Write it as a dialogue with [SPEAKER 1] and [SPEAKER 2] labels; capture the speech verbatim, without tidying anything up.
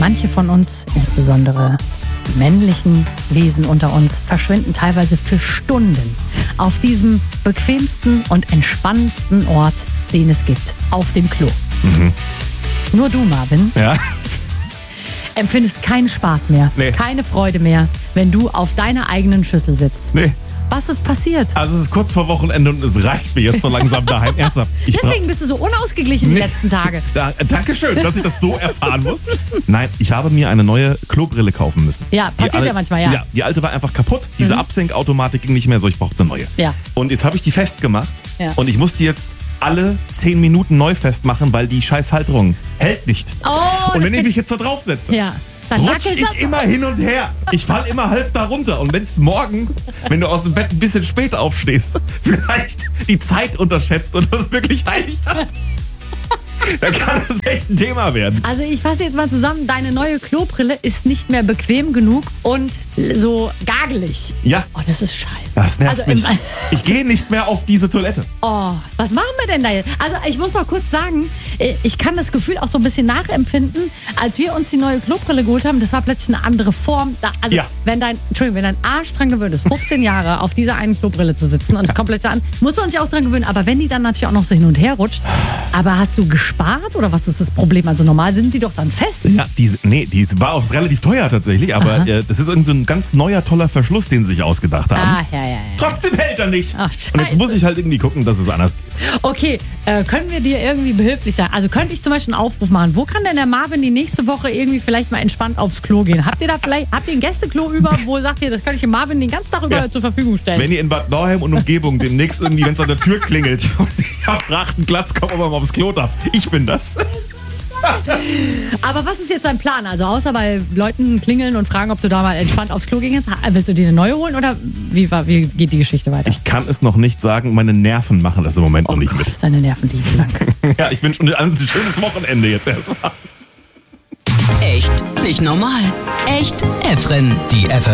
[SPEAKER 1] manche von uns, insbesondere die männlichen Wesen unter uns, verschwinden teilweise für Stunden auf diesem bequemsten und entspannendsten Ort, den es gibt, auf dem Klo.
[SPEAKER 2] Mhm.
[SPEAKER 1] Nur du, Marvin,
[SPEAKER 2] Ja.
[SPEAKER 1] empfindest keinen Spaß mehr,
[SPEAKER 2] Nee.
[SPEAKER 1] keine Freude mehr, wenn du auf deiner eigenen Schüssel sitzt.
[SPEAKER 2] Nee.
[SPEAKER 1] Was ist passiert?
[SPEAKER 2] Also es ist kurz vor Wochenende und es reicht mir jetzt so langsam daheim. Ernsthaft. Ich bra-
[SPEAKER 1] Deswegen bist du so unausgeglichen die
[SPEAKER 2] Nee.
[SPEAKER 1] letzten Tage.
[SPEAKER 2] Da, Dankeschön, dass ich das so erfahren muss. Nein, ich habe mir eine neue Klobrille kaufen müssen.
[SPEAKER 1] Ja,
[SPEAKER 2] Die
[SPEAKER 1] passiert
[SPEAKER 2] al-
[SPEAKER 1] ja manchmal, ja.
[SPEAKER 2] Ja, die alte war einfach kaputt. Diese
[SPEAKER 1] Mhm.
[SPEAKER 2] Absenkautomatik ging nicht mehr so, ich brauchte eine neue.
[SPEAKER 1] Ja.
[SPEAKER 2] Und jetzt habe ich die festgemacht
[SPEAKER 1] Ja.
[SPEAKER 2] und ich musste jetzt alle zehn Minuten neu festmachen, weil die scheiß Halterung hält nicht.
[SPEAKER 1] Oh,
[SPEAKER 2] und
[SPEAKER 1] das
[SPEAKER 2] wenn ich
[SPEAKER 1] geht-
[SPEAKER 2] mich jetzt da drauf setze,
[SPEAKER 1] Ja. Dann
[SPEAKER 2] rutsch
[SPEAKER 1] wackelt
[SPEAKER 2] ich
[SPEAKER 1] das.
[SPEAKER 2] immer hin und her. Ich fall immer halb da runter. Und wenn es morgens, wenn du aus dem Bett ein bisschen später aufstehst, vielleicht die Zeit unterschätzt und das wirklich eilig hast, dann kann das echt ein Thema werden.
[SPEAKER 1] Also ich fasse jetzt mal zusammen, deine neue Klobrille ist nicht mehr bequem genug und so gagelig.
[SPEAKER 2] Ja.
[SPEAKER 1] Oh, das ist scheiße.
[SPEAKER 2] Das nervt
[SPEAKER 1] also,
[SPEAKER 2] mich.
[SPEAKER 1] im-
[SPEAKER 2] Ich gehe nicht mehr auf diese Toilette.
[SPEAKER 1] Oh, was machen wir denn da jetzt? Also ich muss mal kurz sagen, ich kann das Gefühl auch so ein bisschen nachempfinden, als wir uns die neue Klobrille geholt haben, das war plötzlich eine andere Form. Da, also
[SPEAKER 2] Ja.
[SPEAKER 1] wenn dein, Entschuldigung, wenn dein Arsch dran gewöhnt ist, fünfzehn Jahre auf dieser einen Klobrille zu sitzen und es kommt plötzlich an, muss man sich auch dran gewöhnen. Aber wenn die dann natürlich auch noch so hin und her rutscht, aber hast du gespart oder was ist das Problem? Also normal sind die doch dann fest.
[SPEAKER 2] Ja, die, nee, die war auch relativ teuer tatsächlich, aber äh, das ist irgend so ein ganz neuer, toller Verschluss, den sie sich ausgedacht haben.
[SPEAKER 1] Ah, ja, ja, ja.
[SPEAKER 2] Trotzdem hält er nicht.
[SPEAKER 1] Ach,
[SPEAKER 2] Und jetzt
[SPEAKER 1] scheiße.
[SPEAKER 2] muss ich halt irgendwie gucken, dass es anders geht.
[SPEAKER 1] Okay, äh, können wir dir irgendwie behilflich sein? Also könnte ich zum Beispiel einen Aufruf machen. Wo kann denn der Marvin die nächste Woche irgendwie vielleicht mal entspannt aufs Klo gehen? Habt ihr da vielleicht, habt ihr ein Gästeklo über, wo sagt ihr, das kann ich dem Marvin den ganzen Tag über
[SPEAKER 2] Ja.
[SPEAKER 1] zur Verfügung stellen?
[SPEAKER 2] Wenn ihr in Bad Nauheim und Umgebung demnächst irgendwie, wenn es an der Tür klingelt und ich hab achten Platz, kommt aber mal aufs Klo darf. Ich bin das.
[SPEAKER 1] Aber was ist jetzt dein Plan? Also außer bei Leuten klingeln und fragen, ob du da mal entspannt aufs Klo gehen kannst, ha- willst du dir eine neue holen oder wie, war, wie geht die Geschichte weiter?
[SPEAKER 2] Ich kann es noch nicht sagen, meine Nerven machen das im Moment
[SPEAKER 1] oh
[SPEAKER 2] noch nicht
[SPEAKER 1] Gott,
[SPEAKER 2] mit.
[SPEAKER 1] ist deine Nerven die lang.
[SPEAKER 2] Ja, ich wünsche uns ein schönes Wochenende jetzt erstmal.
[SPEAKER 3] Echt nicht normal. Echt Efren.
[SPEAKER 4] Die F